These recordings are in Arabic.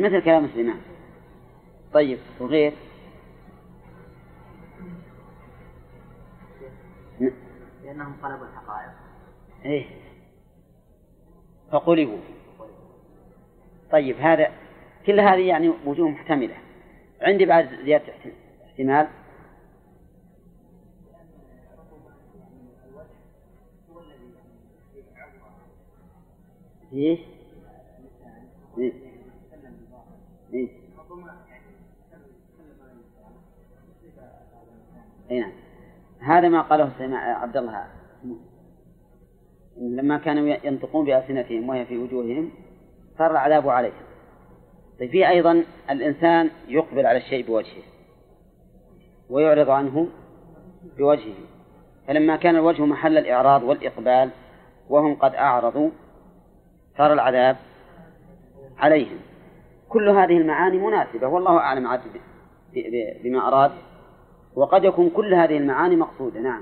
مثل كلام سليمان. طيب وغير؟ لأنهم طلبوا الحقائق. إيه فقلبوا. طيب هذا كل هذه يعني وجوه محتملة. عندي بعد زيادة احتمال. إيه إيه إيه إيه هذا ما قاله عبد الله لما كانوا ينطقون بألسنتهم وهي في وجوههم صار العذاب عليهم. طيب في أيضا الإنسان يقبل على الشيء بوجهه ويعرض عنه بوجهه، فلما كان الوجه محل الإعراض والإقبال وهم قد أعرضوا صار العذاب عليهم. كل هذه المعاني مناسبة والله أعلم عاد بما أراد، وقد يكون كل هذه المعاني مقصودة. نعم.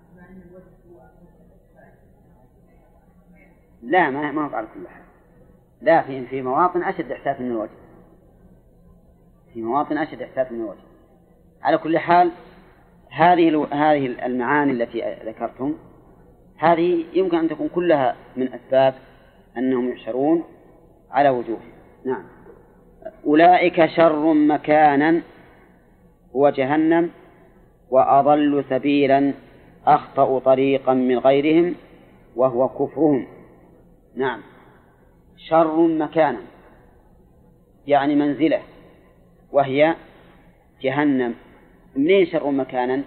لا ما هو على كل حال، لا في مواطن أشد إحساس من الوجه، في مواطن أشد إحساس من الوجه. على كل حال هذه المعاني التي ذكرتم هذه يمكن أن تكون كلها من أسباب أنهم يحشرون على وجوههم. نعم. أولئك شر مكانا وجهنم وأضل سبيلا أخطأ طريقا من غيرهم وهو كفرهم. نعم. شر مكانا يعني منزلة وهي جهنم. منين شر مكانا؟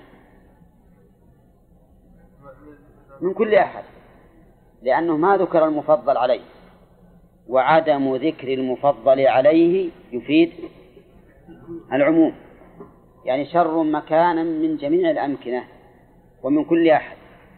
من كل أحد، لأنه ما ذكر المفضل عليه، وعدم ذكر المفضل عليه يفيد العموم، يعني شر مكانا من جميع الأمكنة ومن كل أحد.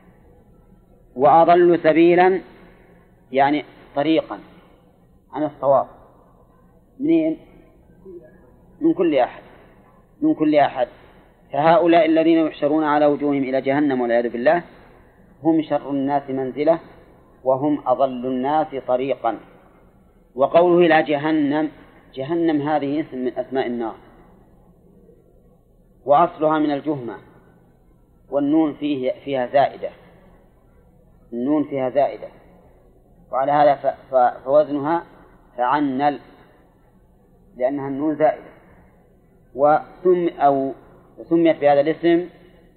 وأضل سبيلا يعني طريقا عن الصواب. منين؟ من كل أحد، من كل أحد. فهؤلاء الذين يحشرون على وجوههم إلى جهنم والعياذ بالله هم شر الناس منزلة وهم أضل الناس طريقا. وقوله إلى جهنم، جهنم هذه اسم من أسماء النار، وأصلها من الجهمة، والنون فيها زائدة، النون فيها زائدة، وعلى هذا فوزنها فعنل لأنها النون زائدة. وسميت بهذا الاسم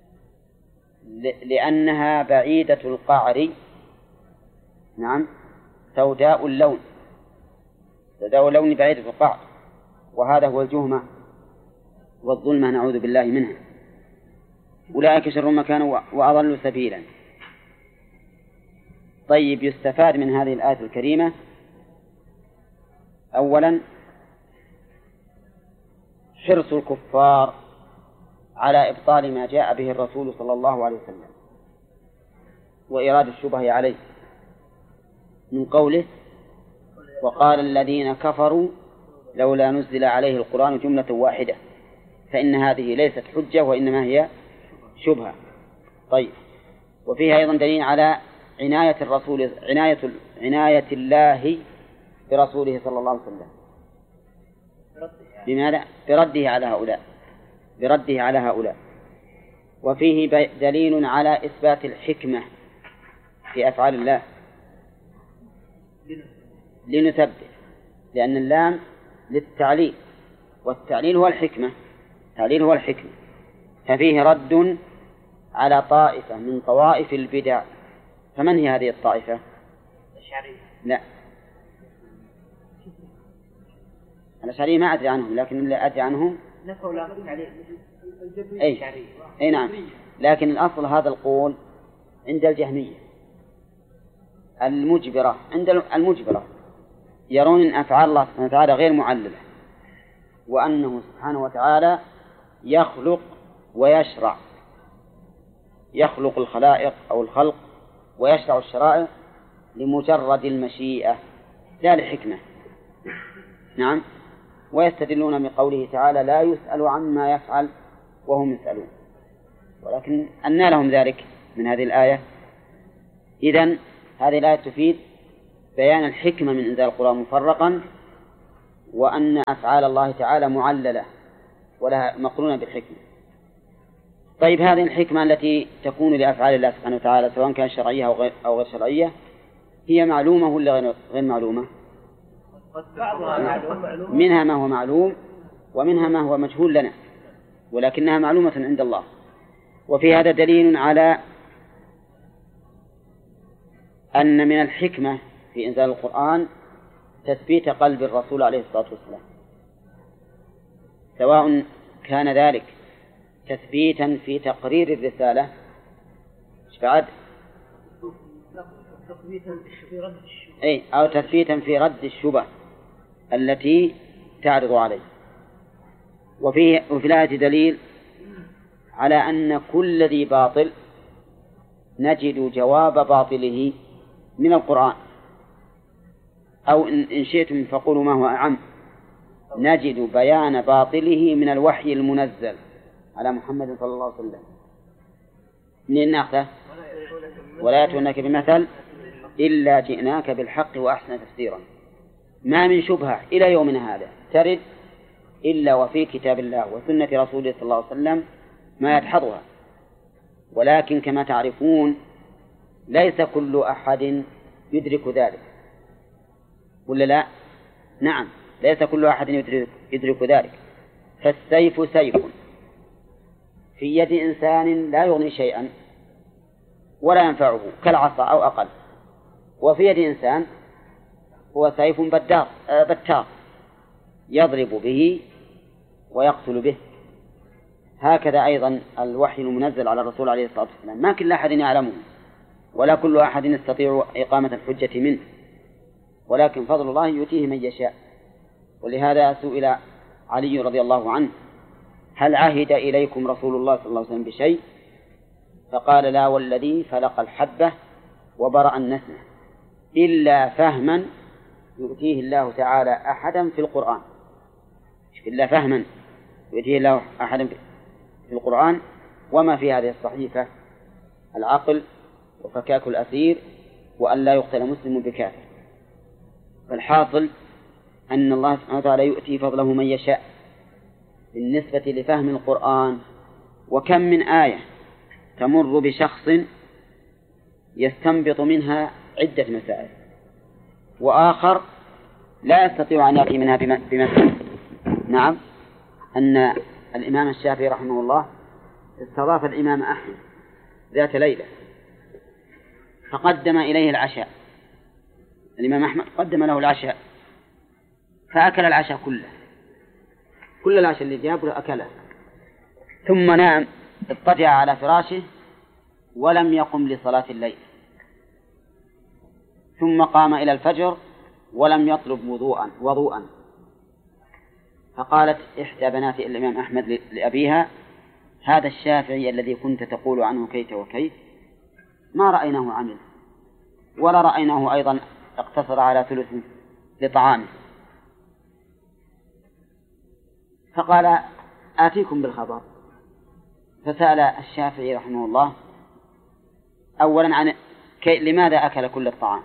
لأنها بعيدة القعر. نعم. سوداء اللون، سوداء اللون بعيدة القعر، وهذا هو الجهمة والظلمة نعوذ بالله منها. أولئك شر مكانا وأضل سبيلا. طيب يستفاد من هذه الآية الكريمة أولا حرص الكفار على إبطال ما جاء به الرسول صلى الله عليه وسلم وإرادة الشبه عليه، من قوله وقال الذين كفروا لولا نزل عليه القرآن جملة واحدة، فإن هذه ليست حجة وإنما هي شبهة. طيب وفيها أيضا دليل على عناية الرسول، عناية الله برسوله صلى الله عليه وسلم. بماذا؟ برده على هؤلاء. وفيه دليل على إثبات الحكمة في أفعال الله لنثبت، لأن اللام للتعليل، والتعليل هو الحكمة، التعليل هو الحكمة. ففيه رد على طائفة من طوائف البدع. فمن هي هذه الطائفة؟ لا، الأشعرية ما أدري عنهم، لكن اللي أدري عنهم أي نعم. لكن الأصل هذا القول عند الجهمية المجبرة، عند المجبرة يرون أن أفعال الله سبحانه وتعالى غير معللة، وأنه سبحانه وتعالى يخلق ويشرع، يخلق الخلائق أو الخلق ويشرع الشرائع لمجرد المشيئة لا لحكمة. نعم. ويستدلون بقوله تعالى لا يسأل عما يفعل وهم يسألون، ولكن أنى لهم ذلك من هذه الآية. إذن هذه الآية تفيد بيان الحكمة من إنزال القرآن مفرقا وأن أفعال الله تعالى معللة ولها مقرونة بالحكمة. طيب هذه الحكمة التي تكون لأفعال الله سبحانه وتعالى سواء كانت شرعية أو غير شرعية هي معلومة ولا غير معلومة؟ منها ما هو معلوم ومنها ما هو مجهول لنا، ولكنها معلومة عند الله. وفي هذا دليل على أن من الحكمة في إنزال القرآن تثبيت قلب الرسول عليه الصلاة والسلام، سواء كان ذلك تثبيتا في تقرير الرسالة أو تثبيتا في رد الشبه التي تعرض عليه. وفي الآية دليل على أن كل ذي باطل نجد جواب باطله من القرآن، أو إن شئتم فقولوا ما هو أعم، نجد بيان باطله من الوحي المنزل على محمد صلى الله عليه وسلم. منين نأخذه؟ ولا يأتونك بمثل إلا جئناك بالحق وأحسن تفسيرا. ما من شبهة إلى يومنا هذا ترد إلا وفي كتاب الله وسنة رسوله صلى الله عليه وسلم ما يدحضها. ولكن كما تعرفون ليس كل أحد يدرك ذلك، ولا لا؟ نعم، ليس كل أحد يدرك ذلك. فالسيف سيف في يد إنسان لا يغني شيئا ولا ينفعه كالعصا أو أقل، وفي يد إنسان هو سيف بتار يضرب به ويقتل به. هكذا أيضا الوحي المنزل على الرسول عليه الصلاة والسلام ما كل أحد يعلمه ولا كل أحد يستطيع إقامة الحجة منه، ولكن فضل الله يؤتيه من يشاء. ولهذا سئل علي رضي الله عنه: هل عهد إليكم رسول الله صلى الله عليه وسلم بشيء؟ فقال: لا والذي فلق الحبة وبرأ النسمة إلا فهما يؤتيه الله تعالى أحدا في القرآن. إلا فهما يؤتيه الله أحدا في القرآن، وما في هذه الصحيفة العقل وفكاك الأسير وأن لا يقتل مسلم بكافر. فالحاصل أن الله سبحانه وتعالى يؤتي فضله من يشاء بالنسبة لفهم القرآن. وكم من آية تمر بشخص يستنبط منها عدة مسائل، وآخر لا يستطيع أن يأتي منها بمثل. نعم، أن الإمام الشافعي رحمه الله استضاف الإمام أحمد ذات ليلة فقدم إليه العشاء. الإمام أحمد قدم له العشاء فأكل العشاء كل العشاء اللي جابه أكله، ثم نام اضطجع على فراشه ولم يقم لصلاة الليل، ثم قام إلى الفجر ولم يطلب وضوءا. فقالت إحدى بنات الإمام أحمد لأبيها: هذا الشافعي الذي كنت تقول عنه كيت وكيت ما رأيناه عمل، ولا رأيناه أيضا اقتصر على ثلث لطعامه. فقال: آتيكم بالخبر. فسأل الشافعي رحمه الله أولا عن لماذا أكل كل الطعام،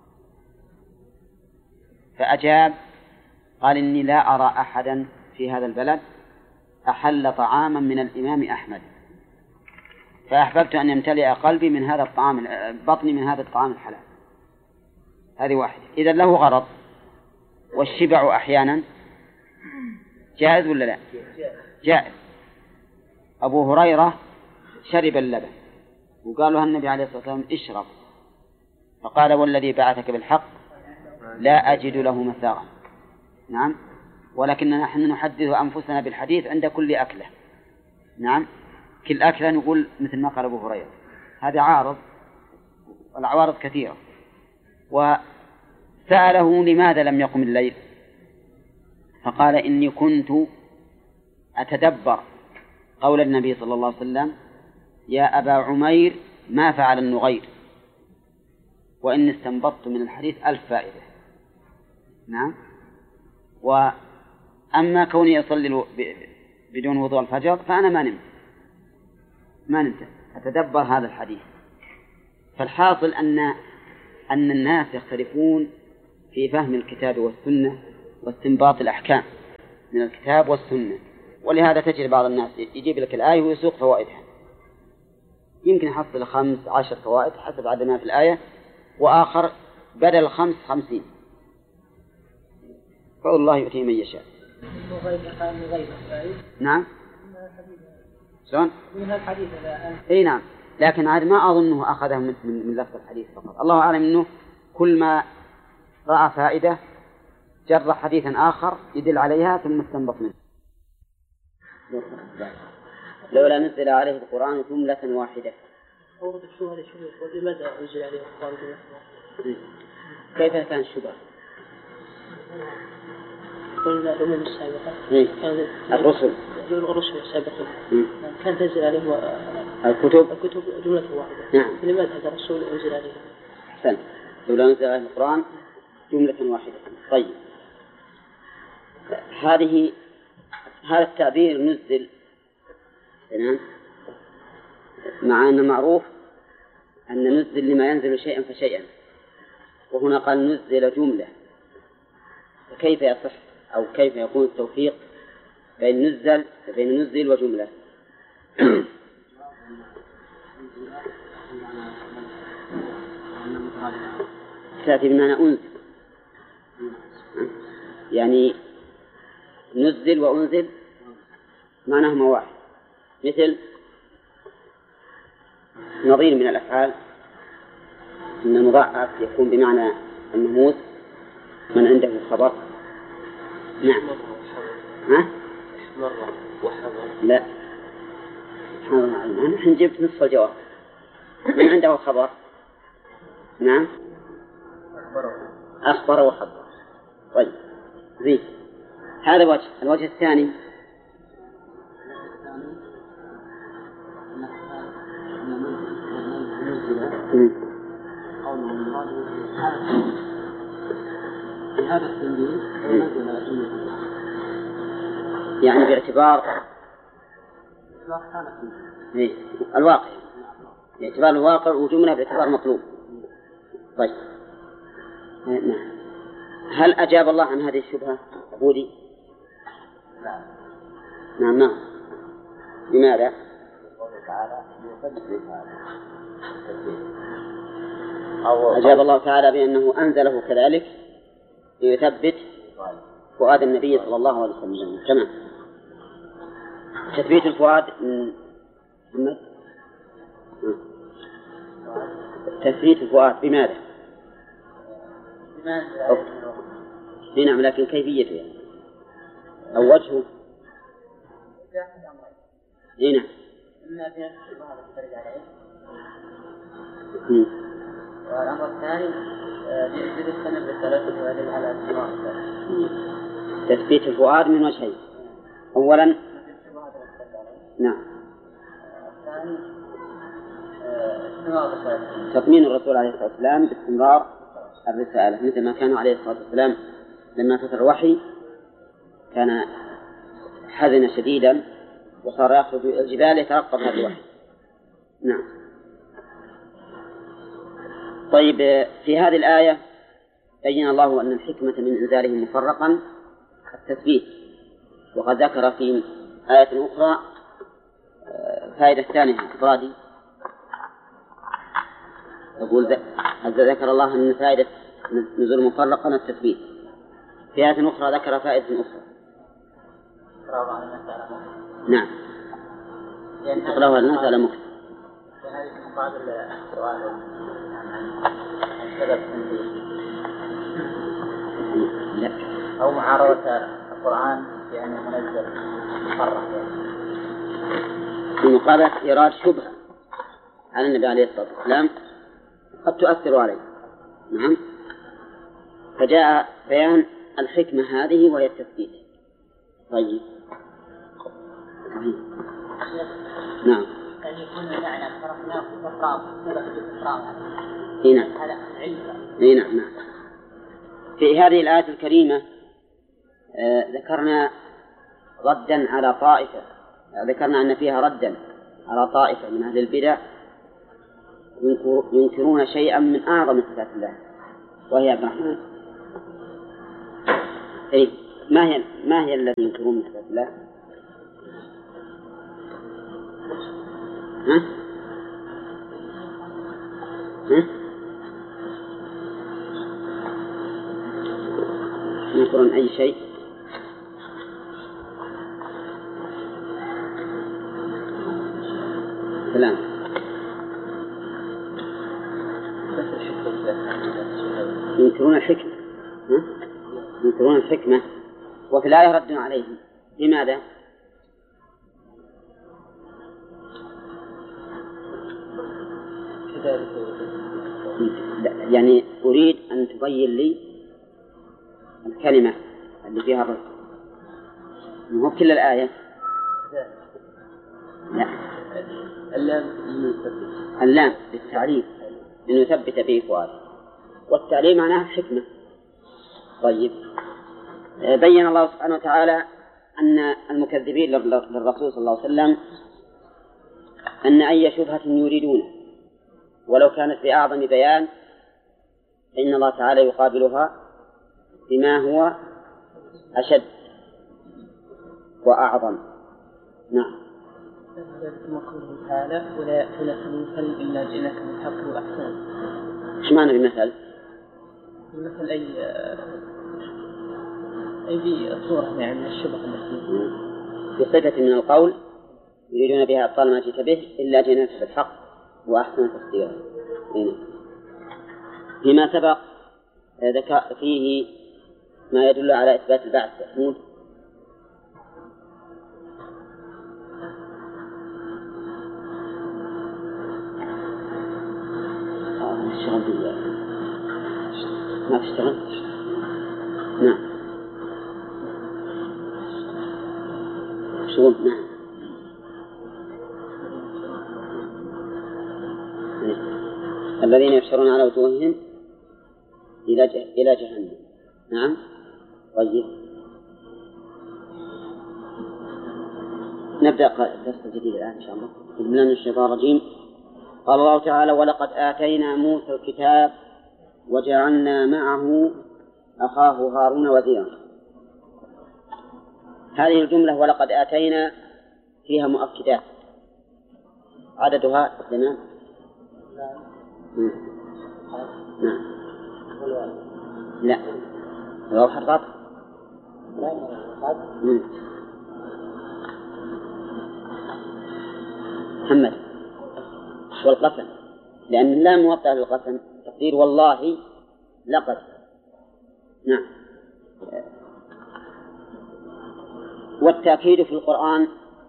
فأجاب قال: إني لا أرى أحدا في هذا البلد أحل طعاما من الإمام أحمد، فأحببت أن يمتلئ قلبي من هذا الطعام، بطني من هذا الطعام الحلال. هذه واحدة. إذا له غرض، والشبع أحيانا جائز ولا لا؟ جائز. أبو هريرة شرب اللبن وقال له النبي عليه الصلاة والسلام: اشرب، فقال: والذي بعثك بالحق لا أجد له مثاغا. نعم، ولكننا نحن نحدث أنفسنا بالحديث عند كل أكلة. نعم، كل أكلة نقول مثل ما قال أبو هريرة. هذا عارض، والعوارض كثيرة. وسأله: لماذا لم يقم الليل؟ فقال: إني كنت أتدبر قول النبي صلى الله عليه وسلم: يا أبا عمير ما فعل النغير، وإن استنبطت من الحديث 1000 فائدة. نعم. وأما كوني يصلي بدون وضوء الفجر فأنا ما نمت أتدبر هذا الحديث. فالحاصل أن الناس يختلفون في فهم الكتاب والسنة واستنباط الأحكام من الكتاب والسنة. ولهذا تجد بعض الناس يجيب لك الآية ويسوق فوائدها، يمكن يحصل 15 فوائد حسب عدد ما في الآية، وآخر بدل 50. فالله يؤتي من يشاء. نعم. شلون؟ من الحديث. اي نعم، لكن عاد ما أظنه أخذه من لفظ الحديث فقط. الله أعلم أنه كل ما رأى فائدة جر حديثا آخر يدل عليها ثم استنبط منه. لولا نزل عليه القرآن جملة واحدة. لماذا نزل عليه القرآن جملة واحدة؟ كيف كان الشبهة؟ قلنا الأمم السابقة الرسل السابقين كان تنزل عليهم الكتب جملة واحدة. نعم. لماذا هذا الرسول أنزل عليه؟ أحسن، لولا نزل عليه القرآن جملة واحدة. طيب، هذا التعبير نزل، مع أن معروف أن نزل لما ينزل شيئا فشيئا، وهنا قال نزل جملة، فكيف يصح أو كيف يكون التوفيق بين نزل وجملة؟ تأتي بمعنى أنزل، يعني نزل وأنزل معناهما واحد. مثل نظير من الأفعال أن المضاعف يكون بمعنى النموذج من عنده خبر. نعم. مرة وحضر. لا، نحن جبت نصف الجواب. من عنده خبر. نعم. أخبر وحضر. طيب، زين. هذا وجه. الوجه الثاني هذا التنبيه يعني باعتبار الواقع، باعتبار الواقع، وجملة باعتبار مطلوب. طيب، نعم. هل أجاب الله عن هذه الشبهة بودي؟ نعم. لماذا؟ أجاب الله تعالى بأنه أنزله كذلك ليثبت فؤاد النبي صلى الله عليه وسلم. تمام. تثبيت الفؤاد تثبيت الفؤاد بماذا؟ نعم، لكن كيفيته يعني أو وجهه؟ نعم. إما في نفس الشبهة التي عليه. والأمر الثاني يجد السنة بالثلاثة ويدل على استمرار تثبيت الفؤاد من وجهين. أولا نعم، الثاني استمرار الرسالة، تطمين الرسول عليه الصلاة والسلام باستمرار الرسالة، مثل ما كان عليه الصلاة والسلام لما فتر الوحي كان حزن شديدا وصار يخرج الجبال يترقب هذا الوحي. نعم. طيب، في هذه الآية بين الله أن الحكمة من إنزاله مفرقا التثبيت، وقد ذكر في آية أخرى فائدة ثانية إفرادي، يقول ذكر الله أن فائدة نزول مفرقا التثبيت. في آية أخرى ذكر فائدة أخرى. نعم، تقرأها الناس على مكتب. وهذه مقابل سؤال عن سبب لا، أو معارضة القرآن بأنه منزل مفرق، في مقابلة إيراد شبهة على النبي عليه الصلاة والسلام قد تؤثر عليه. نعم. فجاء بيان الحكمة هذه وهي التثبيت. طيب. نعم. يعني يكون المعنى فرقناه بالإفراد، سبب الإفراد. نعم. هذا علم. نعم. في هذه الآية الكريمة ذكرنا ردا على طائفة، ذكرنا أن فيها ردا على طائفة من أهل البدع ينكرون شيئا من أعظم صفات الله، وهي الرحمن. إيه ما هي الذي ينكرون من صفات الله؟ ها؟ ينكرون أي شيء؟ سلام. ينكرون الحكمة. ينكرون الحكمة وفي الآية رد عليهم. لماذا؟ يعني أريد أن تبين لي الكلمة اللي فيها الرد. مو كل الآية. لا. اللام للتعليم إنه يثبت به فؤاد، والتعليم معناه حكمة. طيب بين الله سبحانه وتعالى أن المكذبين للرسول صلى الله عليه وسلم أن أي شبهة يريدونه ولو كانت بأعظم بيان فإن الله تعالى يقابلها بما هو أشد وأعظم. نعم. كما قوله تعالى ولا يأتونك بمثل إلا جئناك بالحق وأحسن. إيش معنى بمثل؟ بمثل أي بصورة يعني من الشبه التي بصفة من القول يريدون بها أبطال ما جئت به إلا جئناك بالحق وأحسن تفسيرا. فيما سبق ذكر فيه ما يدل على إثبات البعث. محمود. ما تشتغل؟ نعم. شغل. نعم. الذين يحشرون على وجوههم إلى جهنم. نعم. طيب نبدأ درس جديد الآن إن شاء الله. بسم الله الرحمن الرحيم. قال الله تعالى ولقد آتينا موسى الكتاب وجعلنا معه أخاه هارون وزيرا. هذه الجملة ولقد آتينا فيها مؤكدات عددها 8. نعم. لا لو حرفت محمد والقسم لأن اللام موطأ للقسم تقدير والله لقد. نعم. والتأكيد في القرآن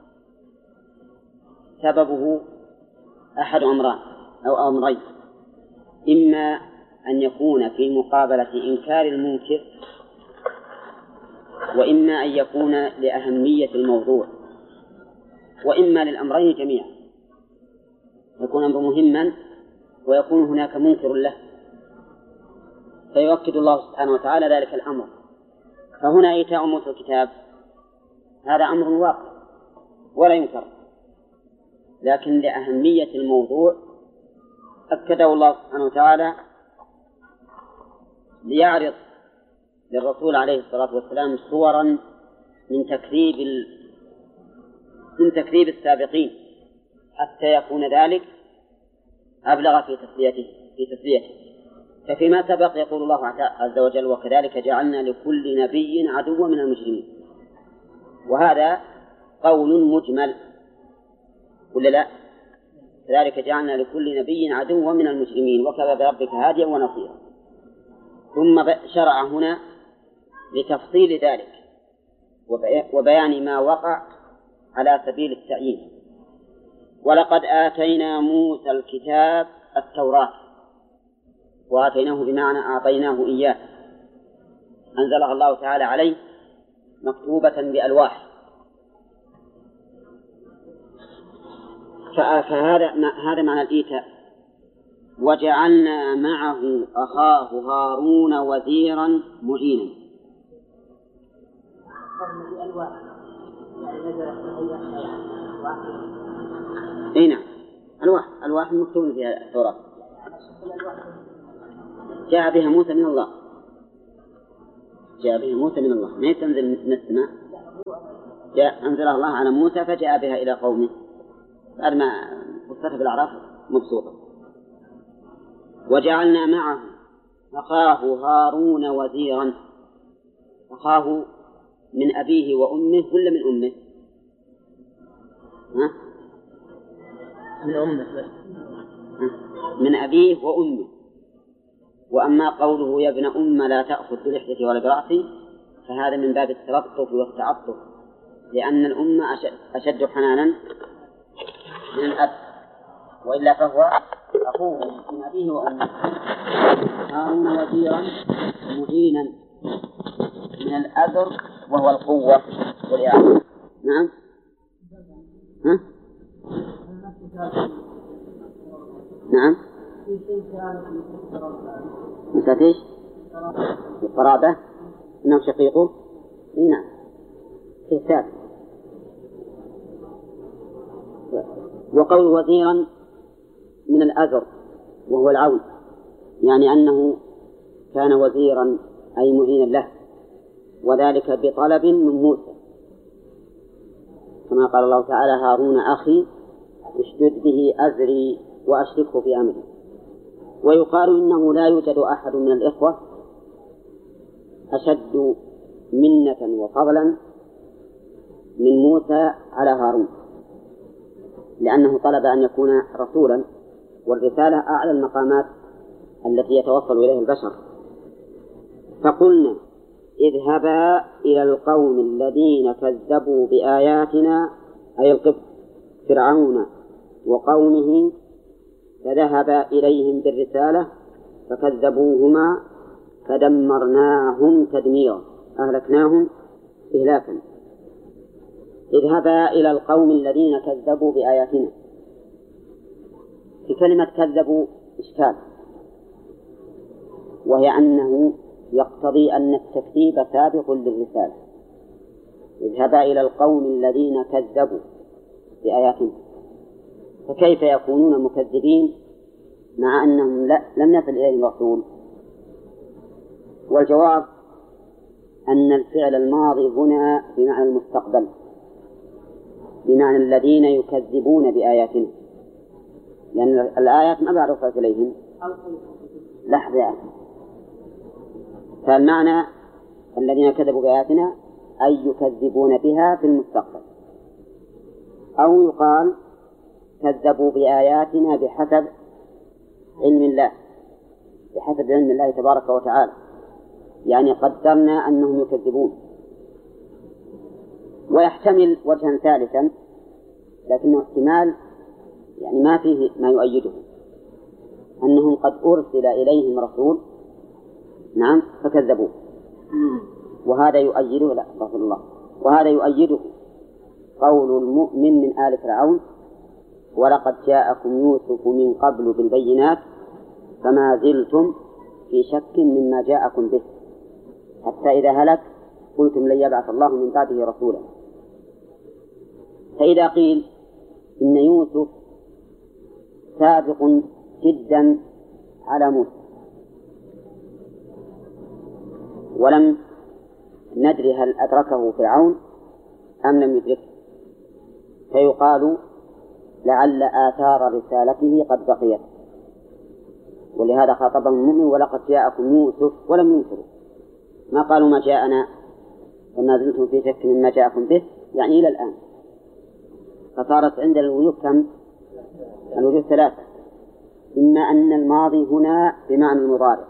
سببه أحد أمران أو أمرين، إما أن يكون في مقابلة إنكار المنكر، وإما أن يكون لأهمية الموضوع، وإما للأمرين جميعا، يكون أمر مهما ويكون هناك منكر له فيؤكد الله سبحانه وتعالى ذلك الأمر. فهنا إيتاء موسى الكتاب هذا أمر واقع ولا ينكر، لكن لأهمية الموضوع أكده الله سبحانه وتعالى ليعرض للرسول عليه الصلاة والسلام صورا من تكذيب السابقين حتى يكون ذلك أبلغ في تسليته. ففيما سبق يقول الله عز وجل وكذلك جعلنا لكل نبي عدوا من المجرمين، وهذا قول مجمل ولا لا؟ كذلك جعلنا لكل نبي عدوا من المجرمين وكفى بربك هاديا ونصيرا. ثم شرع هنا لتفصيل ذلك وبيان ما وقع على سبيل التعيين. ولقد آتينا موسى الكتاب التوراة، وآتيناه بمعنى أعطيناه إياه، أنزلها الله تعالى عليه مكتوبة بألواح. فهذا معنى الإيتاء. وجعلنا معه أخاه هارون وزيرا معينا. اي نعم، ألواح مكتوب فيها التوراة جاء بها موسى من الله. جاء به موسى من الله، ما تنزل من السماء، أنزلها الله على موسى فجاء بها إلى قومه. بعد ما وصلت بالأعراف مبسوطة. وجعلنا معه أخاه هارون وزيرا. أخاه من أبيه وأمه ولا من أمه؟ ها؟ من أمه. من أبيه وأمه. وأما قوله يا ابن أم لا تأخذ بلحيتي ولا برأسي فهذا من باب التلطف والتعطف، لأن الأم أشد حنانا من الأب، وإلا فهو أخوه من أبيه وأمه. هارون وزيرا معينا من الأذر وهو القوة والإعانة. نعم. ها؟ نعم. مسألة إيش؟ القرابة إنه شقيقه. نعم. كتاب. وقول وزيرا من الأذر وهو العون، يعني أنه كان وزيرا أي معينا له، وذلك بطلب من موسى، كما قال الله تعالى هارون أخي اشدد به أزري وأشركه في أمري. ويقال إنه لا يوجد أحد من الإخوة أشد منة وفضلا من موسى على هارون، لأنه طلب أن يكون رسولا، والرسالة أعلى المقامات التي يتوصل إليها البشر. فقلنا اذهبا إلى القوم الذين كذبوا بآياتنا، أي القبط فرعون وقومه، فذهبا إليهم بالرسالة فكذبوهما فدمرناهم تدميرا، أهلكناهم إهلاكا. اذهبا إلى القوم الذين كذبوا بآياتنا. في كلمة كذبوا إشكال، وهي أنه يقتضي أن التكذيب سابق للرسالة. اذهبا إلى القوم الذين كذبوا بآياتنا، فكيف يكونون مكذبين مع أنهم لم يصل إليهم رسول؟ والجواب أن الفعل الماضي هنا بمعنى المستقبل، بمعنى الذين يكذبون بآياتنا، لأن الآيات ما بعد وصلت إليهم. لحظة، فالمعنى الذين كذبوا بآياتنا أي يكذبون بها في المستقبل، أو يقال كذبوا بآياتنا بحسب علم الله، بحسب علم الله تبارك وتعالى، يعني قدرنا أنهم يكذبون. ويحتمل وجها ثالثا لكنه احتمال يعني ما فيه ما يؤيده، أنهم قد أرسل إليهم رسول نعم فكذبوه، وهذا يؤيده لا رسول الله، وهذا يؤيده قول المؤمن من آل فرعون ولقد جاءكم يوسف من قبل بالبينات فما زلتم في شك مما جاءكم به حتى إذا هلك قلتم لن يبعث الله من بعده رسولا. فإذا قيل إن يوسف سابق جدا على موسى ولم ندري هل أدركه فرعون أم لم يدركه، فيقال لعل آثار رسالته قد بقيت، ولهذا خاطبهم المؤمن ولقد جاءكم يوسف ولم ينكروا، ما قالوا ما جاءنا وما زلتم في شك مما جاءكم به، يعني إلى الآن. فصارت عند الوجوه كم؟ الوجوه ثلاثة، إما أن الماضي هنا بمعنى المضارع.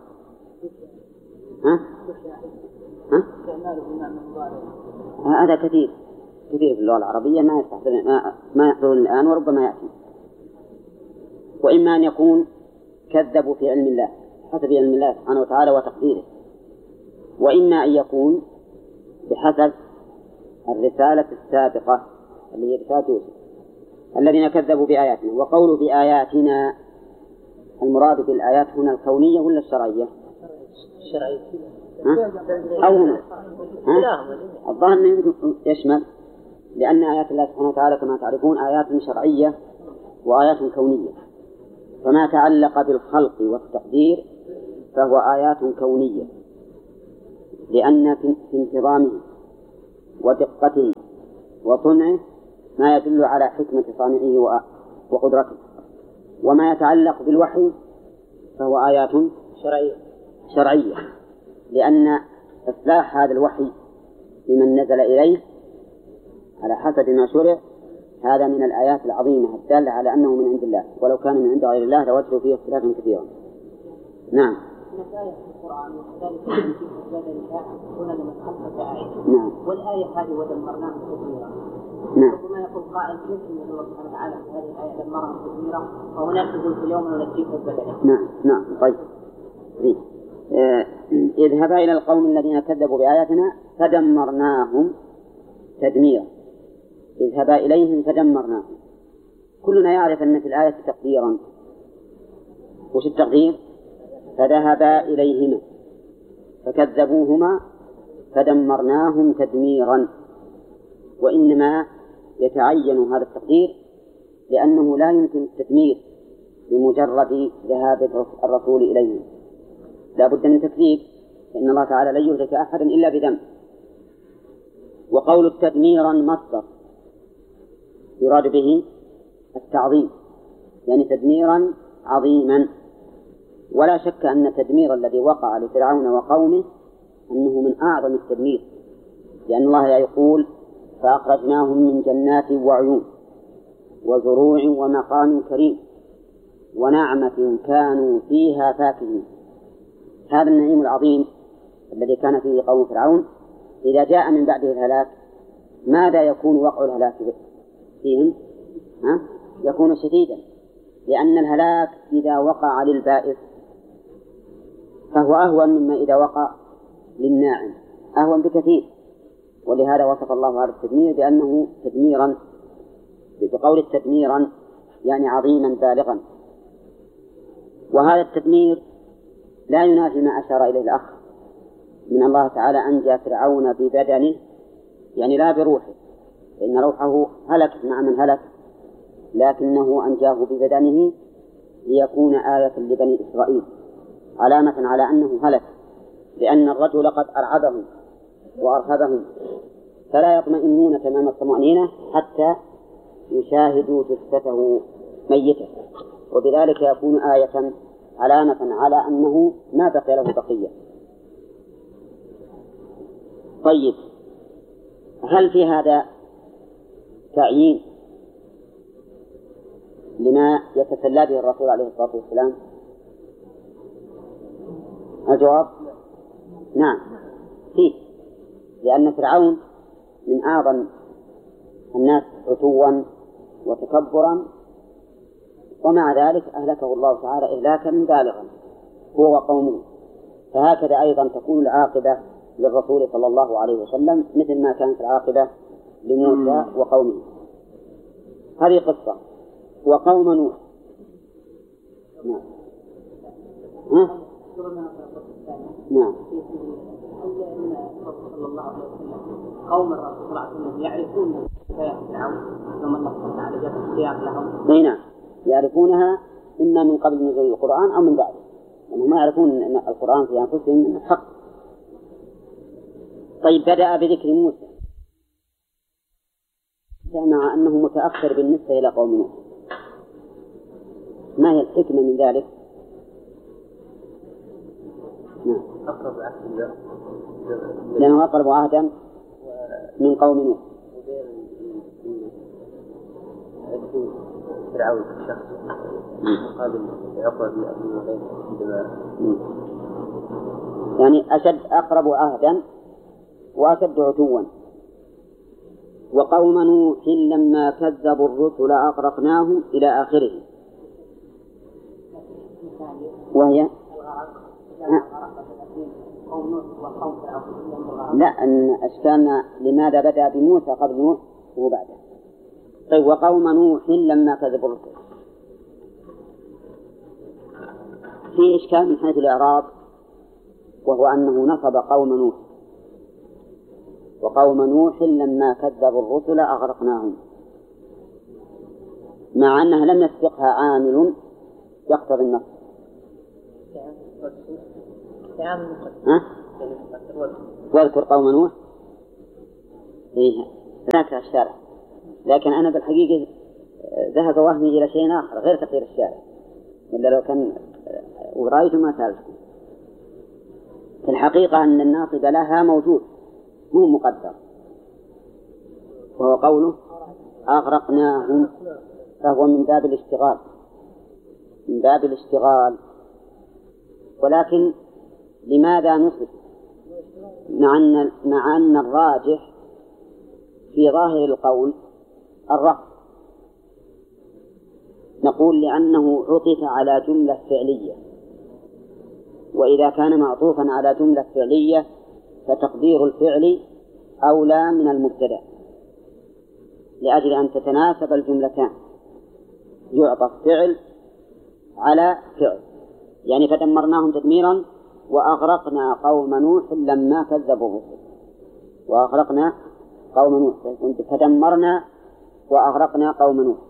هذا كثير في اللغة العربية ما يحضرون الآن وربما يأتي. وإما أن يكون كذبوا في علم الله حسب علم الله سبحانه وتعالى وتقديره، وإما أن يكون بحسب الرسالة السابقة اللي هي رسالة يوسف الذين كذبوا بآياتنا. وقولوا بآياتنا المراد بالآيات هنا الكونية ولا الشرعية؟ الشرعية أو هنا الظاهر أنه يشمل، لأن آيات الله سبحانه وتعالى كما تعرفون آيات شرعية وآيات كونية، فما تعلق بالخلق والتقدير فهو آيات كونية، لأن في انتظامه ودقته وصنعه ما يدل على حكمة صانعه وقدرته. وما يتعلق بالوحي فهو آيات شرعية، لأن إصلاح هذا الوحي لمن نزل إليه على حسب ما شرع هذا من الآيات العظيمة الدالة على أنه من عند الله، ولو كان من عند غير الله لوجدوا فيه اختلافا كثيرا. نعم. الآية في القرآن وكذلك في أسباب النساء هنا لمن خلفت آية. نعم. والآية هذه ودمرناها تدميرا. نعم. وما يقول قائل يمكن أن الله سبحانه وتعالى هذه الآية دمرها تدميرا وهناك يقول في اليوم ننجيك بدنه. نعم. نعم. طيب. اذهبا إلى القوم الذين كذبوا بآياتنا فدمرناهم تدميرا. اذهبا إليهم فدمرناهم. كلنا يعرف أن في الآية تقديرا. وش التقدير؟ فذهبا إليهما فكذبوهما فدمرناهم تدميرا. وإنما يتعين هذا التقدير لأنه لا يمكن التدمير بمجرد ذهاب الرسول إليهم، لا بد من تكذيب، فإن الله تعالى لا يهلك أحدا إلا بذنب. وقول تدميرا مصدر يراد به التعظيم، يعني تدميرا عظيما. ولا شك أن التدمير الذي وقع لفرعون وقومه أنه من أعظم التدمير، لأن الله يقول فأخرجناهم من جنات وعيون وزروع ومقام كريم ونعمة كانوا فيها فاكهين. هذا النعيم العظيم الذي كان فيه قوم فرعون إذا جاء من بعده الهلاك ماذا يكون وقع الهلاك فيهم؟ يكون شديدا، لأن الهلاك إذا وقع للبائس فهو أهون مما إذا وقع للناعم، أهون بكثير. ولهذا وصف الله هذا التدمير بأنه تدميرا، بقول تدميرا يعني عظيما بالغا. وهذا التدمير لا ينافي ما أشار إليه الأخ من الله تعالى أنجى فرعون ببدنه، يعني لا بروحه، فإن روحه هلك مع من هلك، لكنه أنجاه ببدنه ليكون آية لبني إسرائيل، علامة على أنه هلك، لأن الرجل قد أرعبهم وأرهبهم فلا يطمئنون تمام الطمأنينة حتى يشاهدوا جثته ميتة، وبذلك يكون آية علامة على أنه ما بقي له بقية. طيب، هل في هذا تعيين لما يتسلى به الرسول عليه الصلاة والسلام؟ الجواب نعم فيه، لأن فرعون من أعظم الناس عتوا وتكبرا، ومع ذلك أهلكه الله تعالى إهلاكا بالغا هو وقومه. فهكذا أيضا تكون العاقبة للرسول صلى الله عليه وسلم مثل ما كانت العاقبة لموسى وقومه. هذه قصة. وقوم نوح نعم. نعم. صلى الله عليه وسلم قوم الرسول صلى الله عليه وسلم يعرفون حكاية فرعون ثم الله سبحانه وتعالى جاب السياق لهم؟ نعم، يعرفونها إما من قبل نزول القرآن أو من بعده، يعني ما يعرفون أن القرآن في أنفسهم من الحق. طيب، بدأ بذكر موسى مع أنه متأخر بالنسبة إلى قوم نوح، ما هي الحكمة من ذلك؟ نعم. أقرب عهد الله لأنه أقرب عهدا من قوم نوح. فرعون الشخص مقابل عقبة بن أبي معيط عندما يعني أشد أقرب عهدا وأشد عتوا. وقوم نوح لما كذبوا الرسل أغرقناهم إلى آخره. وهي لا، أن أشكالنا لماذا بدأ بموسى قبل نوح وبعده. طيب، وقوم نوح لما كذبوا الرسل في إشكال من حيث الإعراب، وهو أنه نصب قوم نوح، وقوم نوح لما كذبوا الرسل أغرقناهم، مع أنها لم يسبقها عامل يقتضي النصب. واذكر قوم نوح. إيه ذاك الشارع، لكن أنا بالحقيقة ذهب وهمي إلى شيء آخر غير تقدير الشارع، ولا لو كان ورأيت ما سألتكم. في الحقيقة أن الناصب لها موجود مو مقدر، وهو قوله أغرقناهم، فهو من باب الاشتغال، من باب الاشتغال. ولكن لماذا نصب مع أن الراجح في ظاهر القول الرفع؟ نقول لأنه عطف على جملة فعلية، وإذا كان معطوفا على جملة فعلية فتقدير الفعل أولى من المبتدأ، لأجل أن تتناسب الجملتان، يعطف فعل على فعل. يعني فدمرناهم تدميرا وأغرقنا قوم نوح لما كذبوا الرسل، وأغرقنا قوم نوح، فدمرنا وأغرقنا قوم نوح.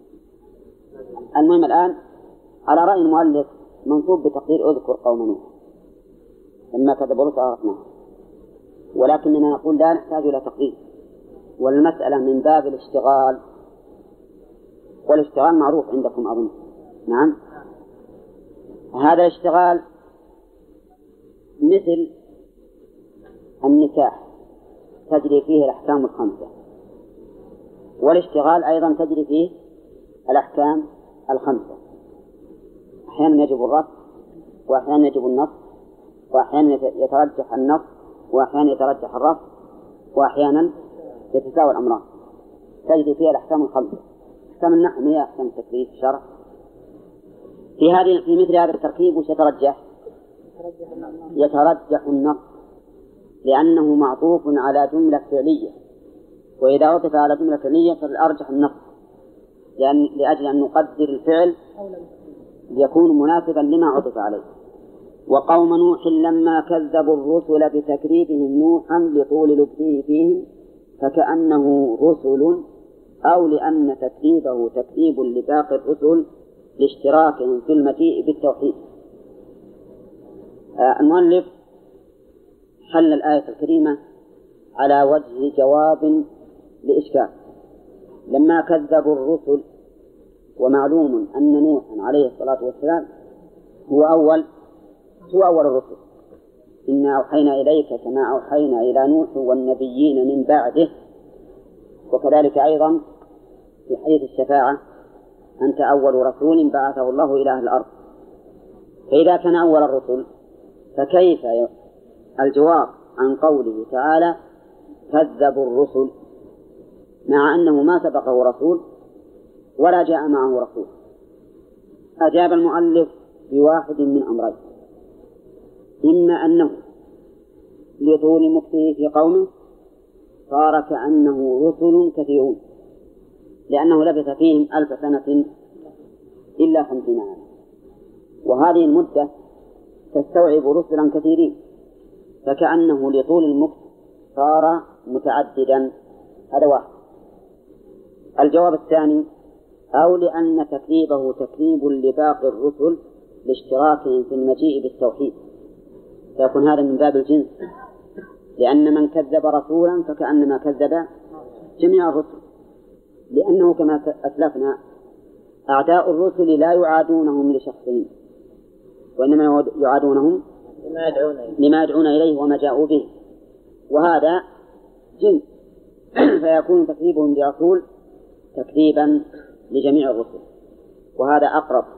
المهم الآن على رأي المؤلف منصوب بتقدير اذكر قوم نوح لما كذبوا الرسل أغرقناهم، ولكننا نقول لا نحتاج إلى تقدير، والمسألة من باب الاشتغال، والاشتغال معروف عندكم أظن. نعم، هذا الاشتغال مثل النكاح تجري فيه الأحكام الخمسة، والاشتغال أيضا تجري فيه الأحكام الخمسة. أحيانا يجب الرفع، وأحيانا يجب النصب، وأحيانا يترجح النصب، وأحيانا يترجح الرفع، وأحيانا يتساوى الأمران، تجري فيها الأحكام الخمسة. أحكام النحو هي أحكام التكليف الشرع. في مثل هذا التركيب وش يترجح؟ يترجح النص، لأنه معطوف على جملة فعلية، وإذا عطف على جملة فعلية فالأرجح النص، لأجل أن نقدر الفعل ليكون مناسبا لما عطف عليه. وقوم نوح لما كذبوا الرسل بتكذيبهم نوحا لطول لبثه فيهم فكأنه رسل، أو لأن تكذيبه تكذيب لباقي الرسل لاشتراكهم في المجيء بالتوحيد. المؤلف حل الآية الكريمة على وجه جواب لإشكال. لما كذبوا الرسل، ومعلوم أن نوحا عليه الصلاة والسلام هو أول الرسل، إنا أوحينا إليك كما أوحينا إلى نوح والنبيين من بعده، وكذلك أيضا في حديث الشفاعة أنت أول رسول بعثه الله إلى أهل الأرض. فإذا كان أول الرسل فكيف الجواب عن قوله تعالى كذبوا الرسل مع أنه ما سبقه رسول ولا جاء معه رسول؟ أجاب المؤلف بواحد من أمرين: إما أنه لطول مكثه في قومه صار كأنه رسل كثيرون، لأنه لبث فيهم 1000 سنة إلا 50 عاما، وهذه المدة تستوعب رسلا كثيرين، فكأنه لطول المكث صار متعددا. هذا واحد. الجواب الثاني: أو لأن تكذيبه تكذيب لباقي الرسل لاشتراكهم في المجيء بالتوحيد، فيكون هذا من باب الجنس، لأن من كذب رسولا فكأنما كذب جميع الرسل، لأنه كما أسلفنا أعداء الرسل لا يعادونهم لشخصهم، وإنما يعادونهم لما يدعون إليه وما جاءوا به، وهذا جنس فيكون تكذيبهم برسول تكذيبا لجميع الرسل، وهذا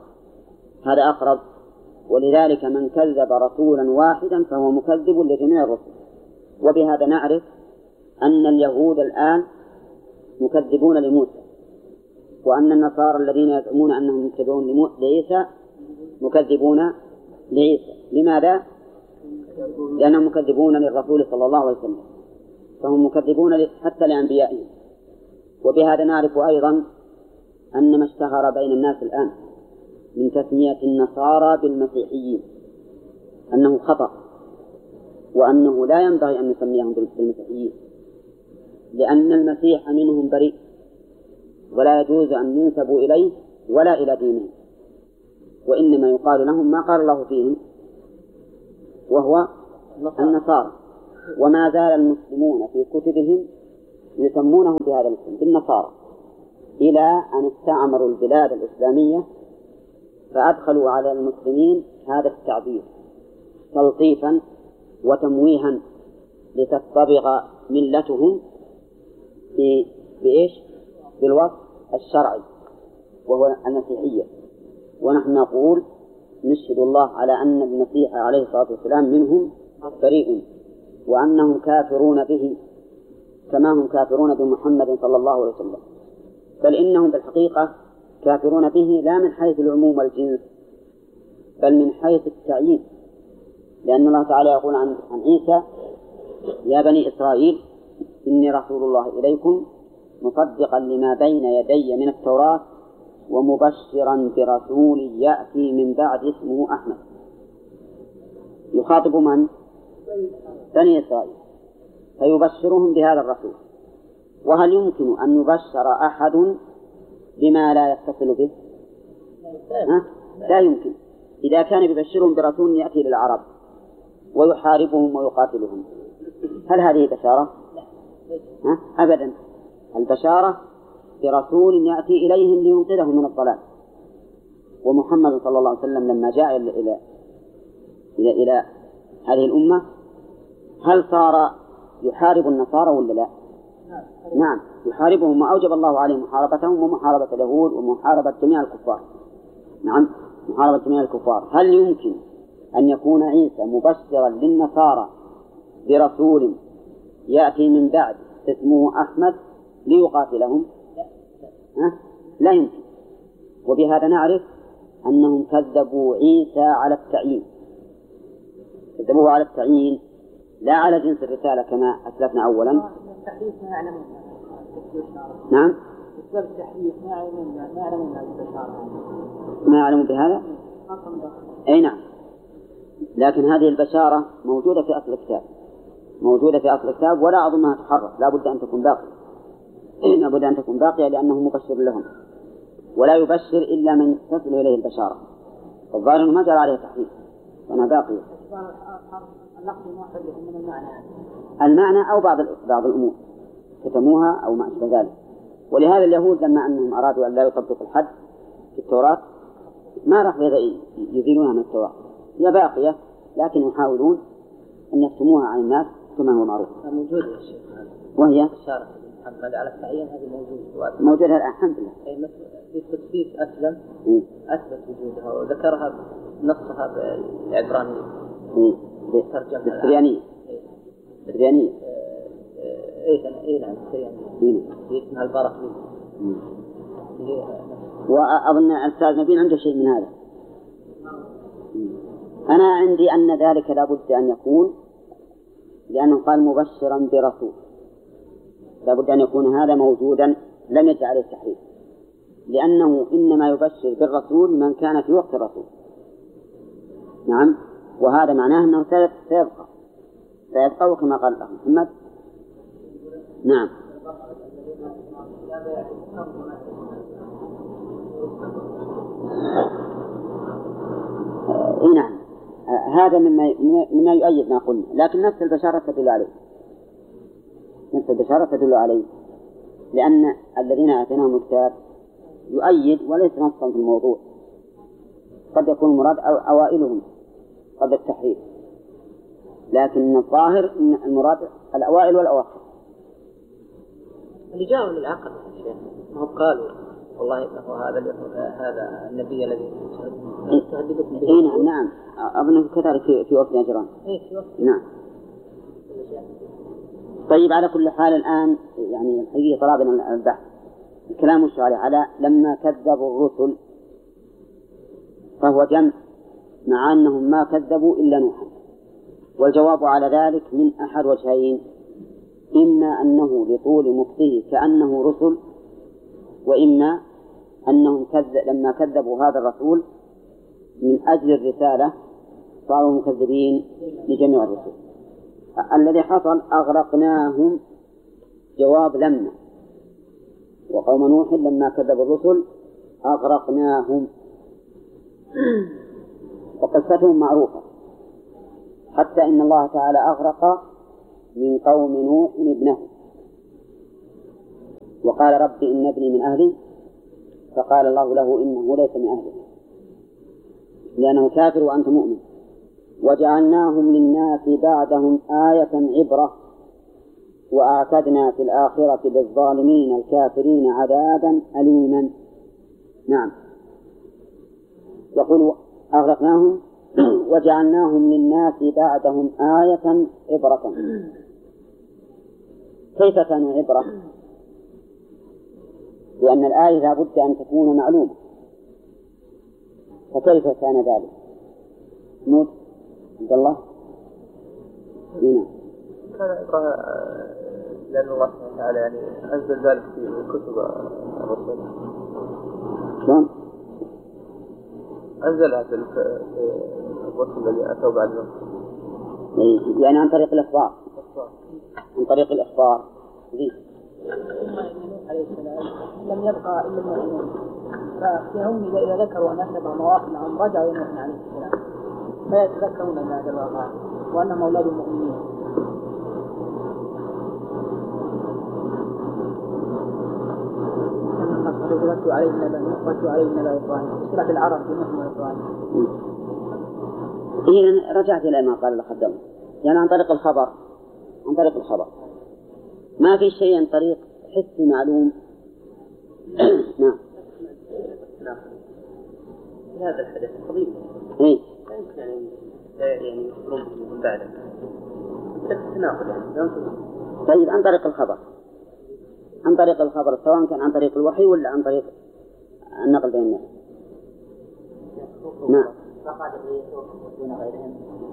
أقرب. ولذلك من كذب رسولا واحدا فهو مكذب لجميع الرسل. وبهذا نعرف أن اليهود الآن مكذبون لموسى، وأن النصارى الذين يزعمون أنهم متبعون لعيسى مكذبون لعيسى. لماذا؟ لأنهم مكذبون للرسول صلى الله عليه وسلم، فهم مكذبون حتى لأنبيائهم. وبهذا نعرف أيضا أن ما اشتهر بين الناس الآن من تسمية النصارى بالمسيحيين أنه خطأ، وأنه لا ينبغي أن نسميهم بالمسيحيين، لأن المسيح منهم بريء، ولا يجوز أن ينسبوا إليه ولا إلى دينه، وإنما يقال لهم ما قال الله فيهم، وهو النصارى، وما زال المسلمون في كتبهم يسمونهم بهذا الاسم بالنصارى، إلى أن استعمروا البلاد الإسلامية فأدخلوا على المسلمين هذا التعبير تلطيفا وتمويها لتطبق ملتهم بإيش؟ بالوصف الشرعي وهو المسيحية. ونحن نقول نشهد الله على أن المسيح عليه الصلاة والسلام منهم بريء، وأنهم كافرون به كما هم كافرون بمحمد صلى الله عليه وسلم، بل إنهم بالحقيقة كافرون به لا من حيث العموم والجنس بل من حيث التعيين، لأن الله تعالى يقول عن عيسى: يا بني إسرائيل إني رسول الله إليكم مصدقا لما بين يدي من التوراة ومبشرا برسول يأتي من بعد اسمه أحمد. يخاطب من؟ بني إسرائيل، فيبشرهم بهذا الرسول. وهل يمكن أن يبشر أحد بما لا يتصل به؟ لا يمكن. إذا كان يبشرهم برسول يأتي للعرب ويحاربهم ويقاتلهم، هل هذه بشارة؟ أبدا. البشارة برسول يأتي إليهم لينقذهم من الضلال. ومحمد صلى الله عليه وسلم لما جاء إلى هذه الأمة هل صار يحارب النصارى ولا لا؟ نعم، يحاربهم، وأوجب الله عليه محاربتهم ومحاربة اليهود ومحاربة جميع الكفار. نعم، محاربة جميع الكفار. هل يمكن أن يكون عيسى مبشرا للنصارى برسول يأتي من بعد اسمه أحمد ليقاتلهم؟ لا يمكن. وبهذا نعرف أنهم كذبوا عيسى على التعيين، كذبوه على التعيين لا على جنس الرسالة كما أسلفنا أولا. نعم، ما يعلمون بهذا. أي نعم، لكن هذه البشارة موجودة في أصل الكتاب، موجودة في أصل الكتاب، ولا أظنها تحرف، لا بد أن تكون باقية، لا بد أن تكون باقية لأنه مبشر لهم، ولا يبشر إلا من تصل إليه البشارة. الظاهر أنه ما جرى عليه تحريف وأنها باقية. المعنى أو بعض الأمور كتموها أو ما أشبه ذلك. ولهذا اليهود لما أنهم أرادوا أن لا يطبقوا الحد في التوراة ما راح يزيلونها من التوراة، هي باقية، لكن يحاولون أن يكتموها عن الناس كما هو معروف. موجودة يا شيخ، وهي إشارة محمد على التعيين، هذه موجودة الآن الحمد لله. أي مثل في تخصيص أسلم أثبت وجودها وذكرها نصها بالعبرانية بالسريانية. السريانية إيه نعم السريانية اسمها البرقلي. وأظن الأستاذ نبيل عنده شيء من هذا. أنا عندي أن ذلك لا بد أن يكون، لأنه قال مبشرا برسول، لا بد أن يكون هذا موجودا لم يجعل عليه التحريف، لأنه إنما يبشر بالرسول من كان في وقت الرسول. نعم، وهذا معناه أنه سيبقى كما قال الله محمد. نعم، نعم، هذا مما يؤيد ما قلنا، لكن نفس البشارة تدل عليه، نفس البشارة تدل عليه، لأن الذين آتيناهم الكتاب يؤيد وليس نصا في الموضوع، قد يكون المراد أوائلهم قبل التحريف، لكن الظاهر أن المراد الأوائل والأواخر. اللي جاءوا للعقل ما هو قالوا والله إنه هذا النبي الذي تهددكم به. نعم، أظن كذلك في وقت نجران. نعم. طيب، على كل حال الآن يعني الحقيقة طلبنا البحث الكلام الشرعي على لما كذبوا الرسل فهو جمع، مع أنهم ما كذبوا إلا نوحا، والجواب على ذلك من أحد وجهين: إما أنه لطول مكثه كأنه رسل، وإما أنهم لما كذبوا هذا الرسول من أجل الرسالة صاروا مكذبين لجميع الرسل. الذي حصل أغرقناهم، جواب لما، وقوم نوح لما كذبوا الرسل أغرقناهم، وقصتهم معروفة. حتى إن الله تعالى أغرق من قوم نوح ابنه وقال رب إن ابني من أهلي، فقال الله له إنه ليس من أهله لأنه كافر وأنت مؤمن. وجعلناهم للناس بعدهم آية عبرة وأعتدنا في الآخرة للظالمين الكافرين عذابا أليما. نعم، يقول أغرقناهم وجعلناهم للناس بعدهم آية عبرة. كيف كانوا عبرة؟ لأن الآية لا بد أن تكون معلومة، فكيف كان ذلك؟ موت عبد الله هنا كان عبرة لأن الله سبحانه وتعالى يعني أنزل ذلك في كتب الرسل. شلون؟ أنزلها في الرسل الذي أتوا بعد ذلك. يعني عن طريق الإخبار. عن طريق الإخبار. ذي. عليه السلام لم يبقى إلا المؤمنون، فهم إذا ذكروا أن أسبق مواقف معهم رجعوا إلى عليه السلام فيتذكرون أن هذا الواقع وأنهم أولاد المؤمنين. ردوا عليه النبأ إبراهيم اصطلاح العرب في نوح وإبراهيم. إذن رجعت إلى ما قال الأخ عبد الله، يعني عن طريق الخبر. عن طريق الخبر ما في شيء عن طريق حسي معلوم. نعم. هذا الحدث قضيب. إيه. لا يمكن يعني يخبرون من بعده. تناقض يعني. طيب عن طريق الخبر. عن طريق الخبر سواء كان عن طريق الوحي ولا عن طريق النقل بين الناس. نعم. فقد يكون غيرهم.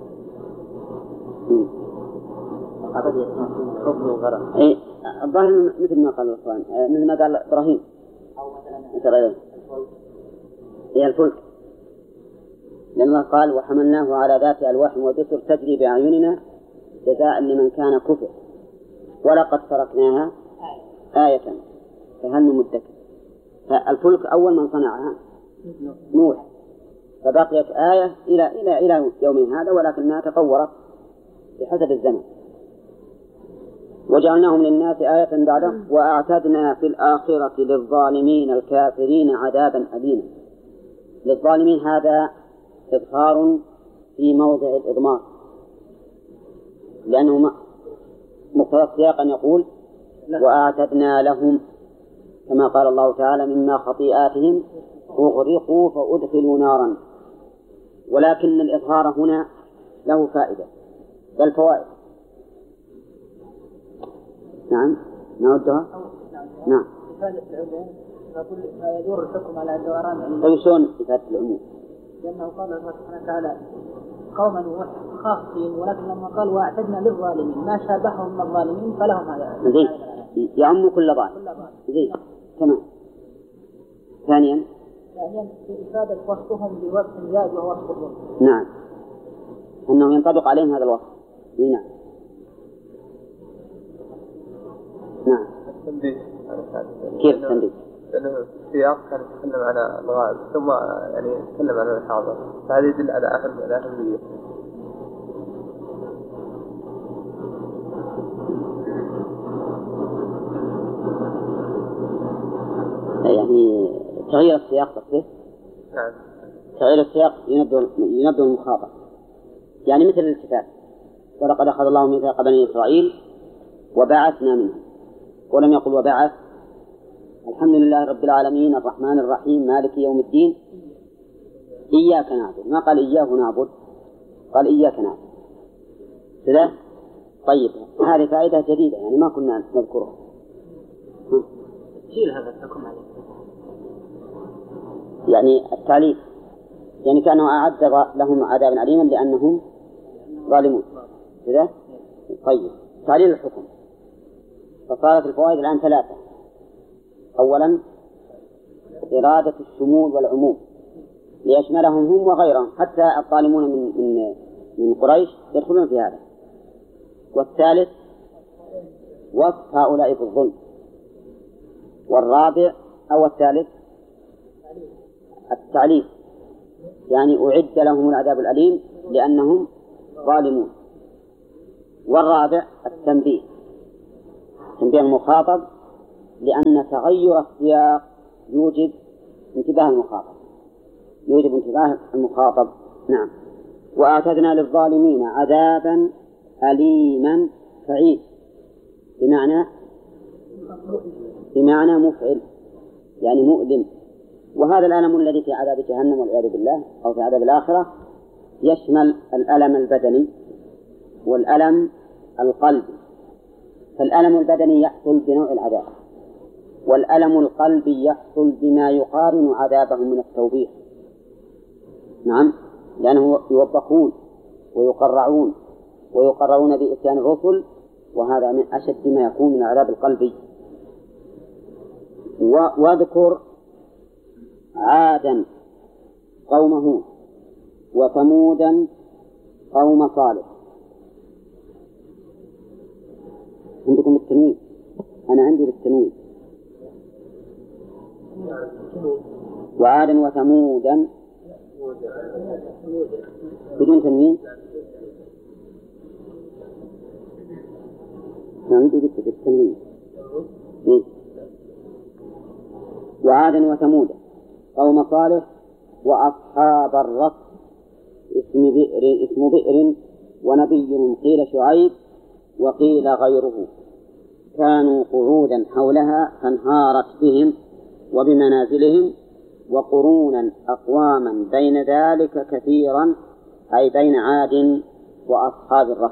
فقد يكون حكم الغرض. إيه الظاهر مثل ما قال الإخوان، مثل ما قال إبراهيم. أو مثلا هي الفلك، لأن الله قال وحملناه على ذات ألواح ودسر تجري بأعيننا جزاء لمن كان كفر ولقد تركناها آية فهل من مدكر. فالفلك أول من صنعها نوح، فبقيت آية إلى يومنا هذا، ولكنها تطورت بحسب الزمن. وجعلناهم للناس آية بعدهم وأعتدنا في الآخرة للظالمين الكافرين عذابا أليما. للظالمين هذا إظهار في موضع الإضمار، لأنه مقتضى السياق أن يقول وأعتدنا لهم كما قال الله تعالى مما خطيئاتهم أغرقوا فأدخلوا نارا. ولكن الإظهار هنا له فائدة بل فوائد. نعم نعدها. نعم. إفادة العموم فيدور الحكم على دوران. طيب شلون إفادة العموم؟ لأنه قال الله سبحانه وتعالى قوما خاصين، ولكن لما قال واعتدنا للظالمين ما شابههم من الظالمين فلهم هذا. زين يعم كل ظالم. زين تمام. ثانيا إفادة وصفهم بوصف زائد وهو وصف الظلم. نعم أنه ينطبق عليهم هذا الوصف. نعم. نعم. التنبيه. كيف التنبيه؟ لأنه في السياق كان يتكلم عن الغائب ثم يعني يتكلم عن الحاضر، فهذا يدل على أهمية. يعني تغيير السياق تصدق؟ نعم. تغيير السياق ينبه المخاطب، يعني مثل الالتفات ولقد أخذ الله ميثاق بني إسرائيل وبعثنا منهم، ولم يقل وبعث. الحمد لله رب العالمين الرحمن الرحيم مالك يوم الدين إياك نعبد، ما قال إياه نعبد، قال إياك نعبد كذا. طيب هذه فائدة جديدة يعني ما كنا نذكرها. شيل هذا الحكم عليه يعني التعليل، يعني كأنه أعد لهم عذابا أليما لأنهم ظالمون كذا. طيب تعليل الحكم، فصارت الفوائد الآن ثلاثة. أولا إرادة الشمول والعموم ليشملهم هم وغيرهم، حتى الظالمون من قريش يدخلون في هذا. والثالث وصف هؤلاء بالظلم. والرابع أو الثالث التعليل، يعني أعد لهم العذاب الأليم لأنهم ظالمون. والرابع التنبيه، تنبيه المخاطب، لأن تغير السياق يوجب انتباه المخاطب. نعم. وأعتدنا للظالمين عذابا أليما فعيل، بمعنى مفعل، يعني مؤلم. وهذا الألم الذي في عذاب جهنم والعياذ بالله أو في عذاب الآخرة يشمل الألم البدني والألم القلبي. فالألم البدني يحصل بنوع العذاب، والألم القلبي يحصل بما يقارن عذابهم من التوبيخ. نعم، لأنه يوبخون ويقررون بإتيان الرسل، وهذا من أشد ما يكون من العذاب القلبي. واذكر عادا قوم هود وثمودا قوم صالح. عندكم التنوين؟ أنا عندي بالتنوين. وعادا وثمودا بدون تنوين. عندي بالتنوين. وعادا وثمودا قوم صالح وأصحاب الرس اسم بئر ونبي قيل شعيب وقيل غيره، كانوا قعودا حولها فانهارت بهم وبمنازلهم، وقرونا أقواما بين ذلك كثيرا، أي بين عاد وأصحاب الرس.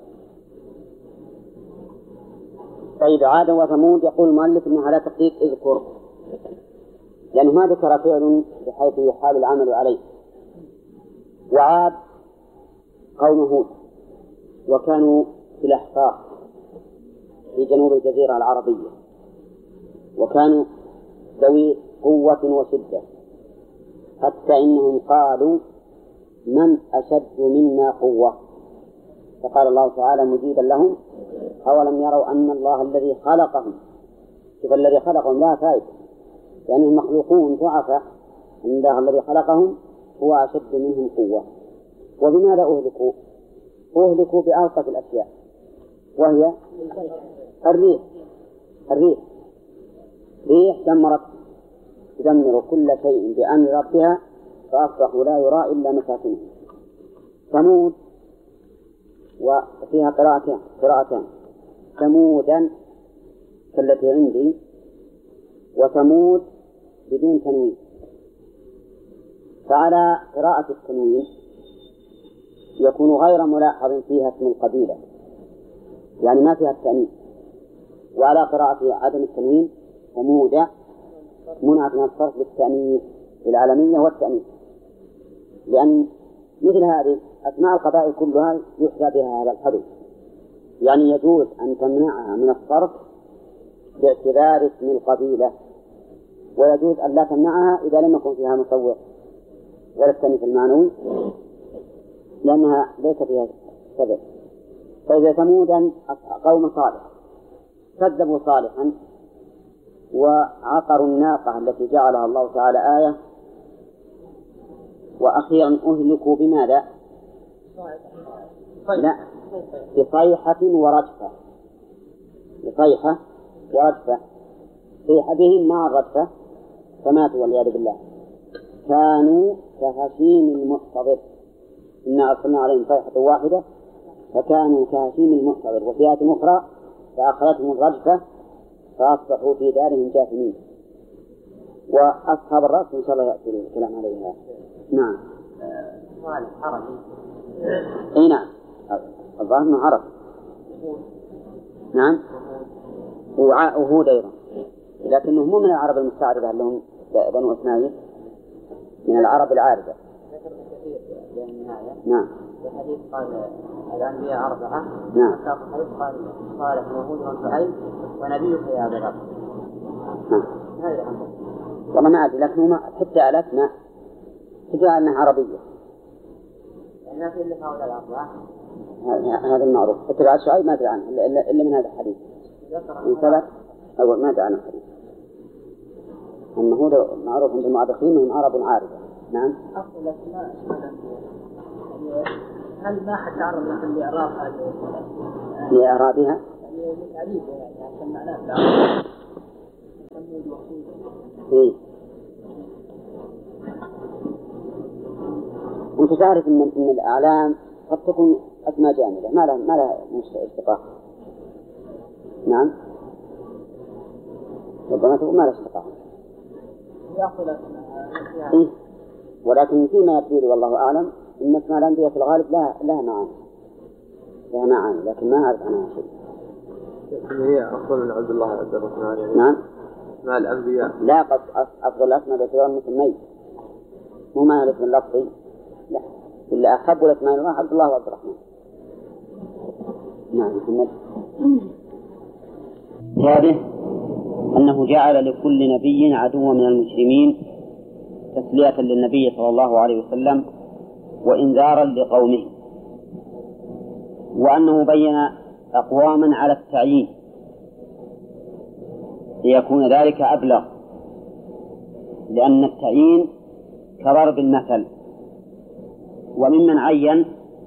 طيب، عاد وثمود يقول المؤلف إنه على تقدير اذكر، لأنه ما ذكر فعل بحيث يحال العمل عليه. وعاد قوم هود وكانوا في الأحقاف في جنوب الجزيرة العربية، وكانوا ذوي قوة وشدة، حتى إنهم قالوا من أشد منا قوة، فقال الله تعالى مجيبا لهم أولم يروا أن الله الذي خلقهم، شوف الذي خلقهم لا فائدة، لأن المخلوقون ضعفاء، أن الله الذي خلقهم هو أشد منهم قوة. وبماذا أهلكوا؟ أهلكوا بألطف الأشياء، وهي الريح تدمر كل شيء بأمر ربها فأصبحوا لا يرى إلا مساكنهم. ثمود وفيها قراءتان، ثمودا كالتي عندي، وثمود بدون تنوين. فعلى قراءة التنوين يكون غير ملاحظ فيها اسم القبيلة، يعني ما فيها التأنيث. وعلى قراءة عدم التنوين ثمود منعت من الصرف للتأنيث للعالمية والتأنيث، لأن مثل هذه أسماء القبائل كلها يحذى بها هذا الحدث، يعني يجوز أن تمنعها من الصرف باعتبار اسم القبيلة، ويجوز أن لا تمنعها إذا لم يكن فيها مصور ولا التأنيث المعنوي، لأنها ليس فيها سبب. فإذا ثمودا قوم صالح كذبوا صالحا وعقروا الناقة التي جعلها الله تعالى آية، وأخيرا أهلكوا بماذا؟ لا، بصيحة ورجفة. صيح بهم مع الرجفة فماتوا والعياذ بالله. كانوا كهشيم المحتضر، إنا أرسلنا عليهم صيحة واحدة فكانوا كهشيم المحتضر. وفي آية أخرى فأخذتهم الرجفة فأصبحوا في دارهم جاثمين. وأصحاب الرأس إن شاء الله يأتي الكلام عليها. نعم. عربي. أي نعم، الظاهر أنه عرب. نعم، وهود أيضا، لكنه مو من العرب المستعربة لهم بنو إسماعيل، من العرب العاربة. نعم. الحديث قال الأنبياء 4. نعم. الحديث قال صالح وهود وشعيب ونبيك يا أبا الأرض. هذا الأمر. والله ما أدري، لكنه حتى آلتنا تدعى أنها عربية. يعني ما في إلا هؤلاء الأربعة. هذا المعروف. اتباع شعيب ما أدري عنه إلا من هذا الحديث. إن ثبت أول ما أدري عنه الحديث. أما هو معروف عند المؤرخين أنهم عرب عاربة. نعم. أصل الأسماء هل ما حد تعرض مثلا لإعراب هذه؟ لإعرابها؟ يعني لتعريفه يعني عشان معناه التعريف. إيه. وأنت تعرف إن الأعلام قد تكون أسماء جامدة ما لها اشتقاق. نعم. ربما تكون ما لها اشتقاق. إيه. ولكن فيما يبدو والله أعلم إن اسماء الأنبياء في الغالب لها معاني لكن ما أعرف عنها شيء. هي أفضل من عبد الله عبد الرحمن يعني. نعم. اسماء الأنبياء. لا قد أفضل الأسماء باعتبار مثل ميت مو معنى الاسم اللفظي لا إلا أحب الأسماء الله عبد الله وعبد الرحمن. نعم محمد. هذه أنه جعل لكل نبي عدوا من المجرمين تسلية للنبي صلى الله عليه وسلم وإنذارا لقومه، وأنه بين أقواما على التعيين ليكون ذلك أبلغ، لأن التعيين كضرب المثل. وممن عين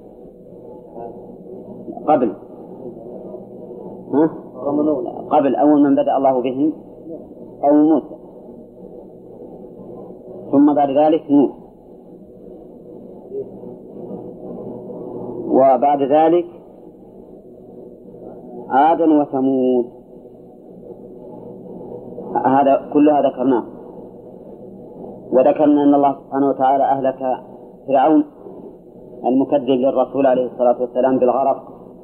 قبل أول من بدأ الله بهم قوم موسى، ثم بعد ذلك نوح، وبعد ذلك عاد وثمود. هذا كلها ذكرناه. وذكرنا أن الله سبحانه وتعالى أهلك فرعون المكذب للرسول عليه الصلاة والسلام بالغرق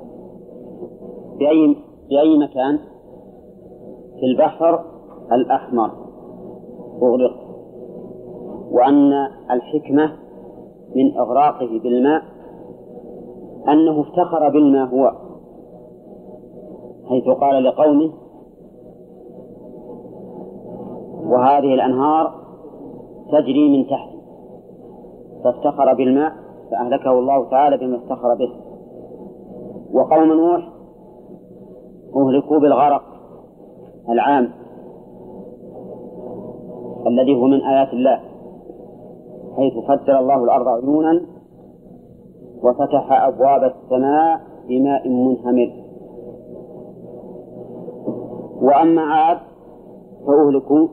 في أي مكان؟ في البحر الأحمر أغرق. وأن الحكمة من إغراقه بالماء أنه افتخر بالماء هو، حيث قال لقومه وهذه الأنهار تجري من تحته، فافتخر بالماء فأهلكه الله تعالى بما افتخر به. وقوم نوح أهلكوا بالغرق العام الذي هو من آيات الله، حيث فجر الله الأرض عيونا وفتح أبواب السماء بماء منهمر. وأما عاد فأهلكوا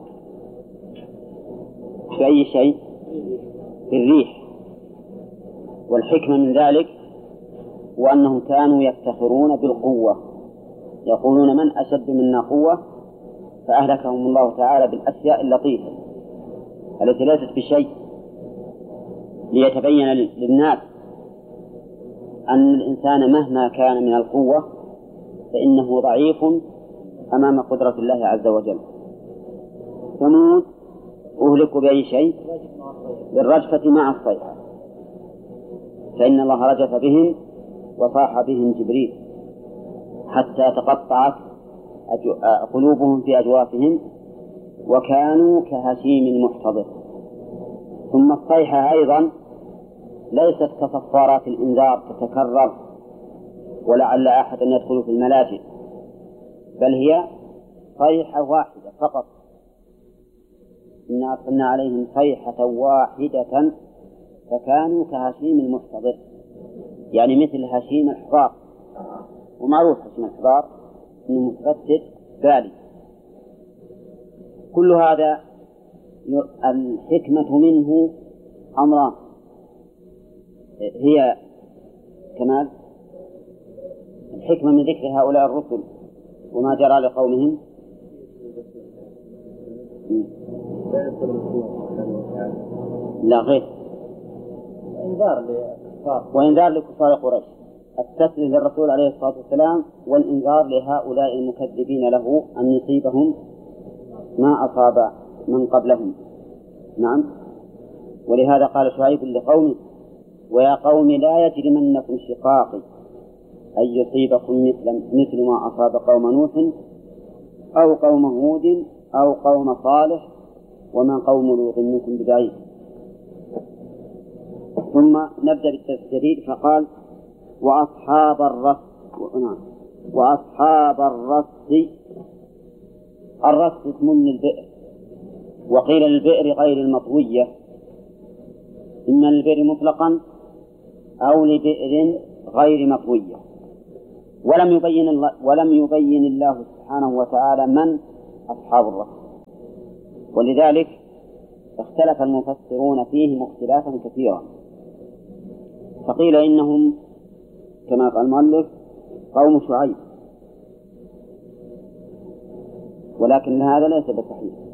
في أي شيء؟ في الريح. والحكمة من ذلك وأنهم كانوا يفتخرون بالقوة، يقولون من أشد منا قوة، فأهلكهم الله تعالى بالأشياء اللطيفة التي ليست بشيء، ليتبين للناس أن الإنسان مهما كان من القوة فإنه ضعيف أمام قدرة الله عز وجل. ثمود أهلكوا بأي شيء؟ بالرجفة مع الصيحة، فإن الله رجف بهم وصاح بهم جبريل حتى تقطعت قلوبهم في أجوافهم وكانوا كهشيم المحتضر. ثم الصيحة أيضا ليست كصفارات الإنذار تتكرر ولعل أحد أن يدخل في الملاجئ، بل هي صيحة واحدة فقط. إنا أرسلنا عليهم صيحة واحدة فكانوا كهشيم المحتضر، يعني مثل هشيم الحضار. ومعروف هشيم الحضار أنه متفتت بالي. كل هذا الحكمة منه أمران، هي كمال الحكمة من ذكر هؤلاء الرسل وما جرى لقومهم لا غير وإنذار لكفار قريش، التسلية للرسول عليه الصلاة والسلام والإنذار لهؤلاء المكذبين له أن يصيبهم ما أصاب من قبلهم. نعم. ولهذا قال شعيب لقومه ويا قوم لا يجرمنكم شقاقي أن يصيبكم مثل ما أصاب قوم نوح أو قوم هود أو قوم صالح وما قوم لوط منكم ببعيد. ثم نبدأ بالتجريد فقال وأصحاب الرس اسم للبئر، وقيل للبئر غير المطوية، إما للبئر مطلقا أو لبئر غير مطوية. ولم يبين الله سبحانه وتعالى من أصحاب الرس، ولذلك اختلف المفسرون فيهم اختلافا كثيرا، فقيل إنهم كما قال المؤلف قوم شعيب، ولكن هذا ليس بصحيح،